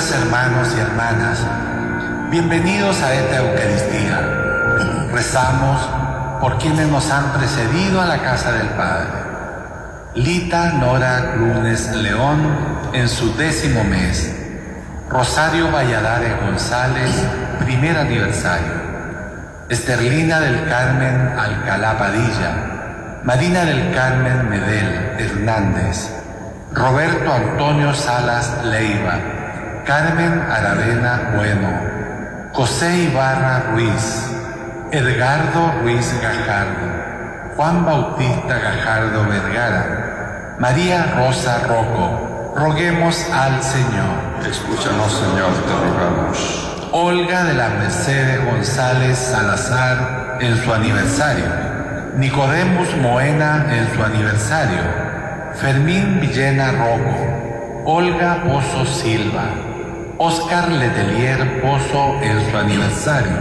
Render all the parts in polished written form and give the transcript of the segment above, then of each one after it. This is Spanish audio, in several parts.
días, hermanos y hermanas. Bienvenidos a esta Eucaristía. Rezamos por quienes nos han precedido a la casa del Padre. Lita Nora Clunes León en su 10º mes. Rosario Valladares González, primer aniversario. Esterlina del Carmen Alcalá Padilla. Marina del Carmen Medel Hernández. Roberto Antonio Salas Leiva. Carmen Aravena Bueno. José Ibarra Ruiz. Edgardo Ruiz Gajardo. Juan Bautista Gajardo Vergara. María Rosa Rocco. Roguemos al Señor. Escúchanos, Señor, te rogamos. Olga de la Mercedes González Salazar en su aniversario. Nicodemus Moena en su aniversario. Fermín Villena Rocco. Olga Pozo Silva. Oscar Letelier Pozo en su aniversario.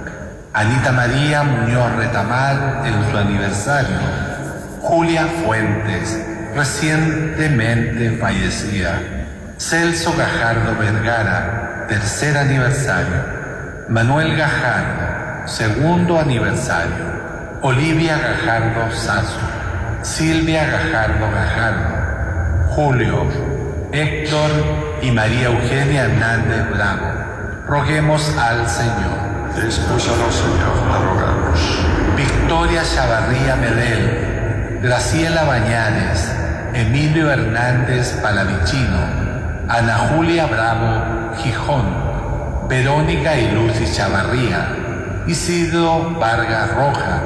Anita María Muñoz Retamal en su aniversario. Julia Fuentes, recientemente fallecida. Celso Gajardo Vergara, 3er aniversario. Manuel Gajardo, 2º aniversario. Olivia Gajardo Sasso. Silvia Gajardo Gajardo. Julio, Héctor y María Eugenia Hernández Bravo. Roguemos al Señor. Escúchanos, Señor, te rogamos. Victoria Chavarría Medel. Graciela Bañares. Emilio Hernández Palavicino. Ana Julia Bravo Gijón. Verónica y Lucy Chavarría. Isidro Vargas Roja,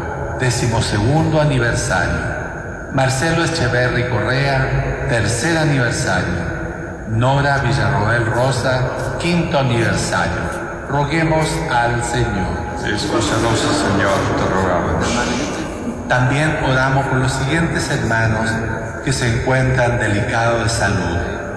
12º aniversario. Marcelo Echeverri Correa, 3er aniversario. Nora Villarroel Rosa, 5º aniversario. Roguemos al Señor. Escúchanos, Señor, te rogamos. También oramos por los siguientes hermanos que se encuentran delicados de salud.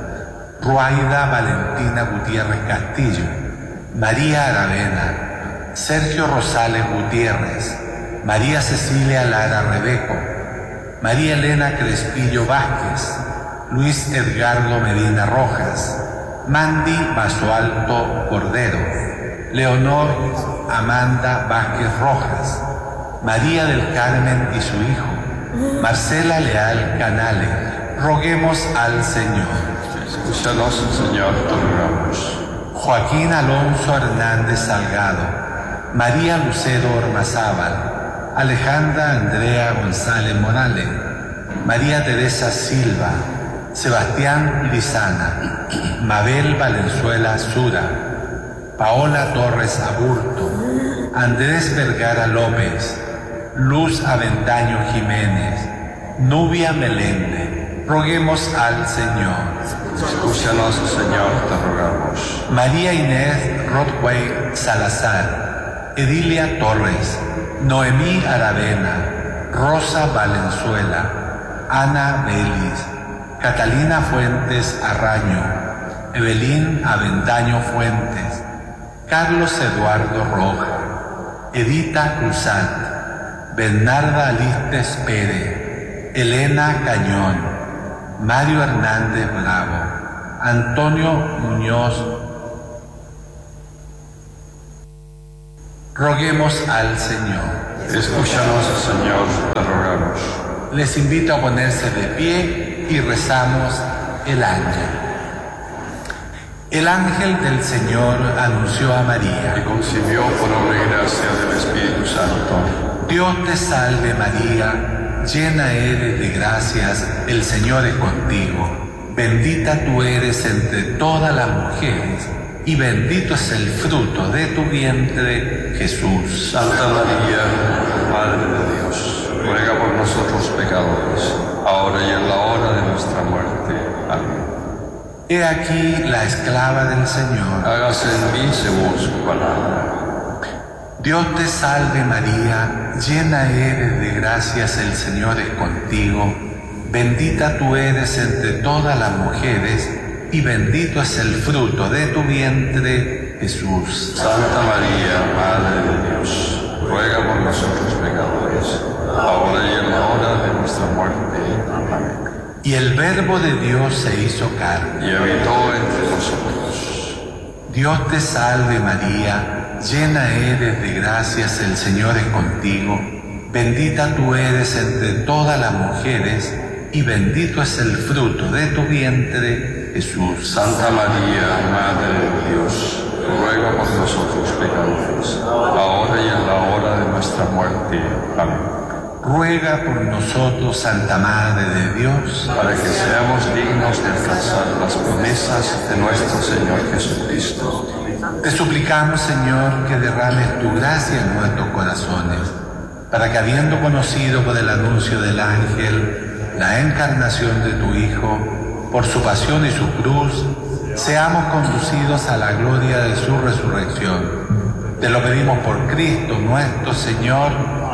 Ruaida Valentina Gutiérrez Castillo, María Aravena, Sergio Rosales Gutiérrez, María Cecilia Lara Rebeco, María Elena Crespillo Vázquez, Luis Edgardo Medina Rojas, Mandy Basualto Cordero, Leonor Amanda Vázquez Rojas, María del Carmen y su hijo, Marcela Leal Canales. Roguemos al Señor. Escúchanos, Señor, te rogamos. Joaquín Alonso Hernández Salgado, María Lucero Ormazábal, Alejandra Andrea González Morales, María Teresa Silva, Sebastián Lizana, Mabel Valenzuela Sura, Paola Torres Aburto, Andrés Vergara López, Luz Avendaño Jiménez, Nubia Meléndez. Roguemos al Señor. Escúchanos, Señor, te rogamos. María Inés Rodway Salazar, Edilia Torres, Noemí Aravena, Rosa Valenzuela, Ana Belis, Catalina Fuentes Arraño, Evelyn Avendaño Fuentes, Carlos Eduardo Roja, Edita Cruzat, Bernarda Listes Pérez, Elena Cañón, Mario Hernández Bravo, Antonio Muñoz. Roguemos al Señor. Escúchanos, Señor, te rogamos. Les invito a ponerse de pie y rezamos el ángel. El ángel del Señor anunció a María. Y concibió por obra y gracia del Espíritu Santo. Dios te salve María, llena eres de gracias, el Señor es contigo. Bendita tú eres entre todas las mujeres, y bendito es el fruto de tu vientre, Jesús. Santa María, Madre de Dios, ruega por nosotros pecadores, ahora y en la hora de nuestra muerte. Amén. He aquí la esclava del Señor. Hágase en mí según su palabra. Dios te salve María, llena eres de gracias, el Señor es contigo. Bendita tú eres entre todas las mujeres, y bendito es el fruto de tu vientre, Jesús. Santa María, Madre de Dios, ruega por nosotros pecadores, ahora y en la hora de nuestra muerte. Amén. Y el Verbo de Dios se hizo carne Y habitó entre nosotros. Dios te salve María, llena eres de gracias, el Señor es contigo, bendita tú eres entre todas las mujeres, y bendito es el fruto de tu vientre, Jesús. Santa María, Madre de Dios, ruega por nosotros pecadores, ahora y en la hora de nuestra muerte. Amén. Ruega por nosotros, Santa Madre de Dios, para que seamos dignos de alcanzar las promesas de nuestro Señor Jesucristo. Te suplicamos, Señor, que derrames tu gracia en nuestros corazones, para que, habiendo conocido por el anuncio del ángel la encarnación de tu Hijo, por su pasión y su cruz, seamos conducidos a la gloria de su resurrección. Te lo pedimos por Cristo nuestro Señor.